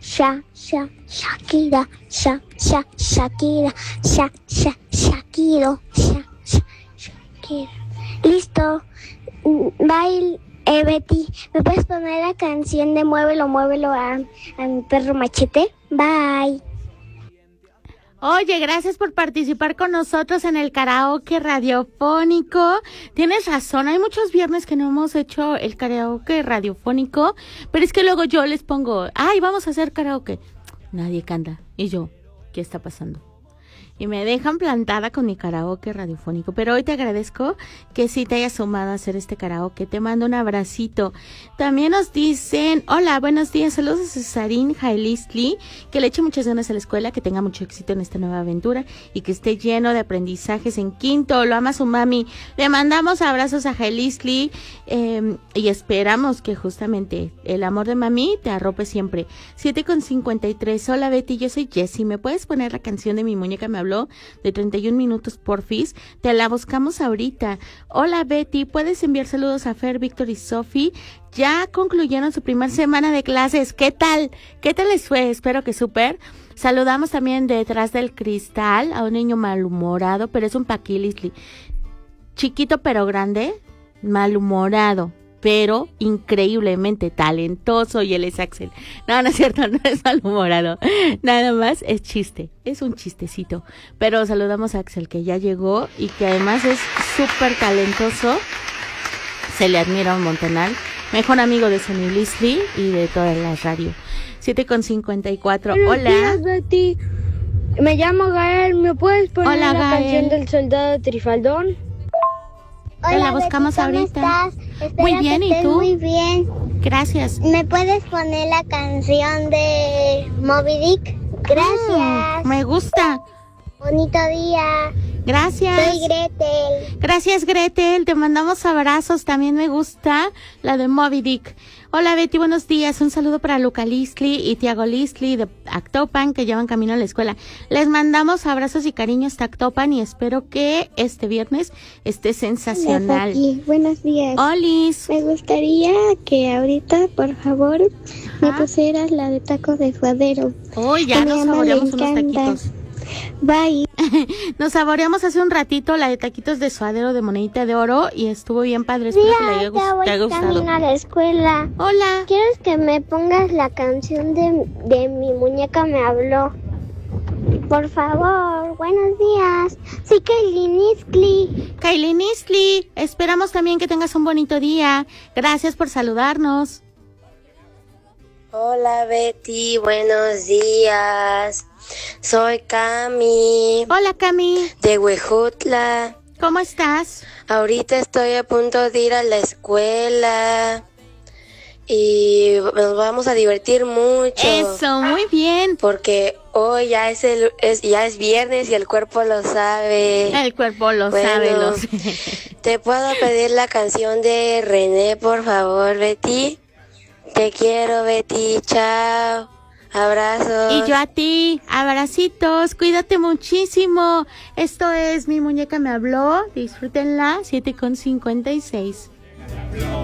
Shakira, Shakira, Shakira. Listo. Bye, Betty. ¿Me puedes poner la canción de Muévelo, muévelo a mi perro Machete? Bye. Oye, gracias por participar con nosotros en el karaoke radiofónico. Tienes razón, hay muchos viernes que no hemos hecho el karaoke radiofónico, pero es que luego yo les pongo, ay, vamos a hacer karaoke. Nadie canta. Y yo, ¿qué está pasando? Y me dejan plantada con mi karaoke radiofónico. Pero hoy te agradezco que sí te hayas sumado a hacer este karaoke. Te mando un abracito. También nos dicen, hola, buenos días, saludos a Cesarín Jailistli, que le eche muchas ganas a la escuela, que tenga mucho éxito en esta nueva aventura y que esté lleno de aprendizajes en quinto. Lo ama su mami. Le mandamos abrazos a Jailistli y esperamos que justamente el amor de mami te arrope siempre. 7:53. Hola Betty, yo soy Jessie. ¿Me puedes poner la canción de Mi Muñeca Me Habló de 31 minutos porfis? Te la buscamos ahorita. Hola Betty, ¿puedes enviar saludos a Fer, Víctor y Sofi? Ya concluyeron su primer semana de clases. ¿Qué tal? ¿Qué tal les fue? Espero que súper. Saludamos también detrás del cristal a un niño malhumorado, pero es un paquilisli. Chiquito pero grande, malhumorado, pero increíblemente talentoso, y él es Axel. No, no es cierto, no es malhumorado. Nada más es chiste, es un chistecito. Pero saludamos a Axel, que ya llegó y que además es súper talentoso. Se le admira un montonal. Mejor amigo de Sonny Lisli y de toda la radio. 7:54. Hola. Buenos días, Betty. Me llamo Gael. ¿Me puedes poner Hola, la Gael. canción del soldado Trifaldón? Te la buscamos Betty, ¿cómo ahorita. estás? Muy Espero bien, que ¿y estés tú? Muy bien. Gracias. ¿Me puedes poner la canción de Moby Dick? Gracias. Me gusta. Bonito día. Gracias. Soy Gretel. Gracias, Gretel. Te mandamos abrazos. También me gusta la de Moby Dick. Hola, Betty. Buenos días. Un saludo para Luca Listli y Tiago Listli de Actopan, que llevan camino a la escuela. Les mandamos abrazos y cariños a Actopan y espero que este viernes esté sensacional. Hola, buenos días. Olis. Me gustaría que ahorita, por favor, me pusieras la de tacos de suadero. Uy, ya A mi nos mamá saboreamos le unos encanta. taquitos. Bye. Nos saboreamos hace un ratito la de taquitos de suadero de monedita de oro y estuvo bien padre. Espero que le haya gustado. Camino a la escuela. Hola. ¿Quieres que me pongas la canción de Mi Muñeca Me Habló? Por favor, buenos días. Sí, Kailin Isli, esperamos también que tengas un bonito día. Gracias por saludarnos. Hola Betty, buenos días. Soy Cami. Hola Cami. De Huejutla. ¿Cómo estás? Ahorita estoy a punto de ir a la escuela y nos vamos a divertir mucho. Eso, muy bien. Porque hoy ya es viernes y el cuerpo lo sabe. El cuerpo lo sabe. ¿Te puedo pedir la canción de René, por favor, Betty? Te quiero, Betty. Chao. Abrazos. Y yo a ti. Abracitos. Cuídate muchísimo. Esto es Mi Muñeca Me Habló. Disfrútenla. 7:56.